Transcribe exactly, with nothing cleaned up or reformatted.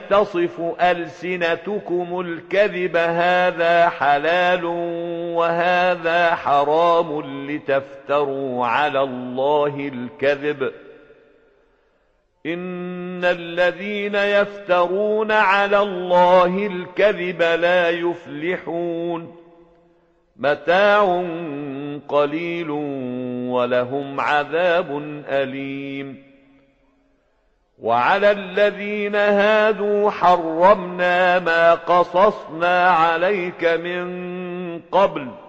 تصف ألسنتكم الكذب هذا حلال وهذا حرام لتفتروا على الله الكذب إن الذين يفترون على الله الكذب لا يفلحون متاع قليل ولهم عذاب أليم وعلى الذين هادوا حرمنا ما قصصنا عليك من قبل